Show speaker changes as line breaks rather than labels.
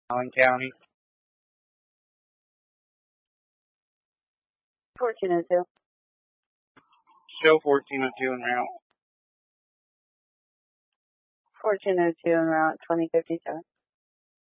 Allen County.
1402.
Show 1402 en route.
1402 en route 2057.